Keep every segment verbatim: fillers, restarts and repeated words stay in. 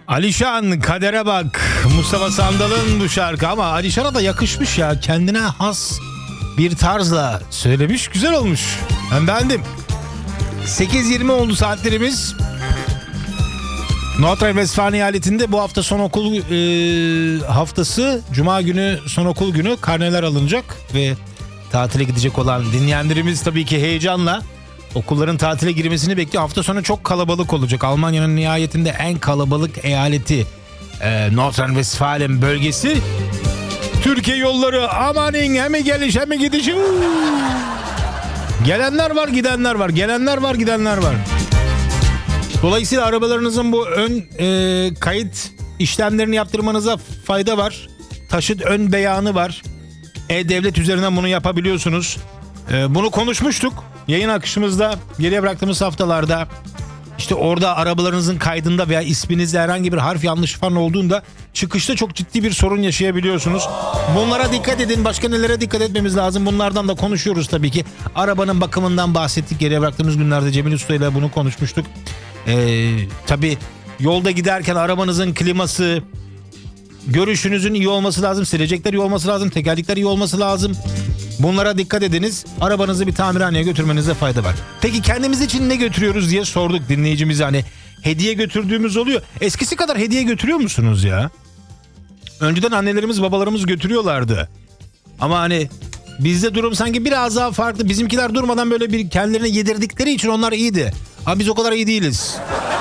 Alişan kadere bak. Mustafa Sandal'ın bu şarkı ama Alişan'a da yakışmış ya. Kendine has bir tarzla söylemiş. Güzel olmuş. Ben beğendim. sekiz yirmi oldu saatlerimiz. Nordrhein-Westfalen eyaletinde bu hafta son okul e, haftası. Cuma günü son okul günü karneler alınacak ve tatile gidecek olan dinleyenlerimiz tabii ki heyecanla okulların tatile girmesini bekliyor. Hafta sonu çok kalabalık olacak. Almanya'nın nihayetinde en kalabalık eyaleti e, Nordrhein-Westfalen bölgesi. Türkiye yolları amanin hem geliş hem gidiş. Gelenler var, gidenler var. Gelenler var, gidenler var. Dolayısıyla arabalarınızın bu ön e, kayıt işlemlerini yaptırmanıza fayda var. Taşıt ön beyanı var. E-Devlet üzerinden bunu yapabiliyorsunuz. E, bunu konuşmuştuk. Yayın akışımızda geriye bıraktığımız haftalarda işte orada arabalarınızın kaydında veya isminizde herhangi bir harf yanlış falan olduğunda çıkışta çok ciddi bir sorun yaşayabiliyorsunuz. Bunlara dikkat edin. Başka nelere dikkat etmemiz lazım? Bunlardan da konuşuyoruz tabii ki. Arabanın bakımından bahsettik. Geriye bıraktığımız günlerde Cemil Usta ile bunu konuşmuştuk. Ee, tabii yolda giderken arabanızın kliması, görüşünüzün iyi olması lazım. Silecekler iyi olması lazım. Tekerlekler iyi olması lazım. Bunlara dikkat ediniz. Arabanızı bir tamirhaneye götürmenize fayda var. Peki kendimiz için ne götürüyoruz diye sorduk dinleyicimize. Hani hediye götürdüğümüz oluyor. Eskisi kadar hediye götürüyor musunuz ya? Önceden annelerimiz babalarımız götürüyorlardı. Ama hani bizde durum sanki biraz daha farklı. Bizimkiler durmadan böyle bir kendilerine yedirdikleri için onlar iyiydi. Ama biz o kadar iyi değiliz.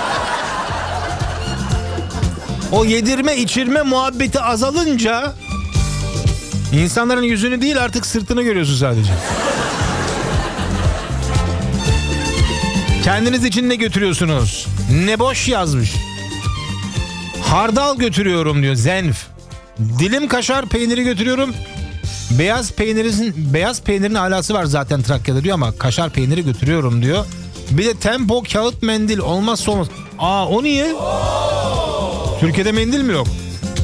O yedirme içirme muhabbeti azalınca İnsanların yüzünü değil artık sırtını görüyorsun sadece. Kendiniz için ne götürüyorsunuz? Ne boş yazmış. Hardal götürüyorum diyor. Zenf. Dilim kaşar peyniri götürüyorum. Beyaz peynirin beyaz peynirin alası var zaten Trakya'da diyor ama kaşar peyniri götürüyorum diyor. Bir de tempo kağıt mendil olmazsa olmaz. Aa o niye? Türkiye'de mendil mi yok?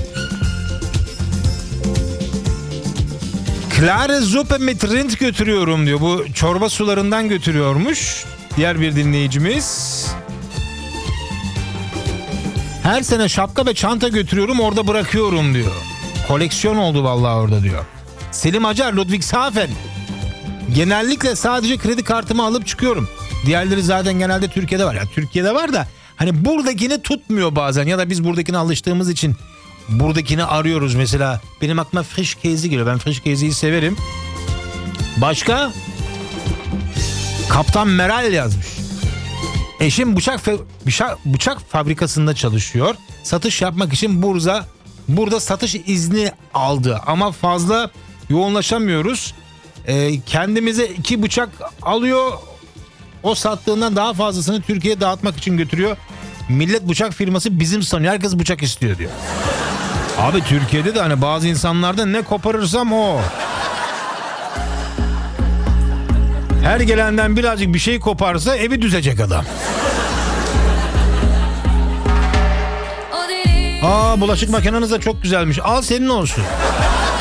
Klare Suppe mit Rind götürüyorum diyor. Bu çorba sularından götürüyormuş. Diğer bir dinleyicimiz. Her sene şapka ve çanta götürüyorum orada bırakıyorum diyor. Koleksiyon oldu vallahi orada diyor. Selim Acar Ludwigshafen. Genellikle sadece kredi kartımı alıp çıkıyorum. Diğerleri zaten genelde Türkiye'de var. Ya Türkiye'de var da hani buradakini tutmuyor bazen ya da biz buradakine alıştığımız için buradakini arıyoruz mesela. Benim aklıma friş kezi geliyor. Ben friş keziyi severim. Başka? Kaptan Meral yazmış. Eşim bıçak fe- bıçak fabrikasında çalışıyor. Satış yapmak için Bursa burada satış izni aldı. Ama fazla yoğunlaşamıyoruz. Ee, kendimize iki bıçak alıyor. O sattığından daha fazlasını Türkiye'ye dağıtmak için götürüyor. Millet bıçak firması bizim sanıyor. Herkes bıçak istiyor diyor. Abi Türkiye'de de hani bazı insanlarda ne koparırsam o. Her gelenden birazcık bir şey koparsa evi düzecek adam. Aa bulaşık makineniz de çok güzelmiş. Al senin olsun.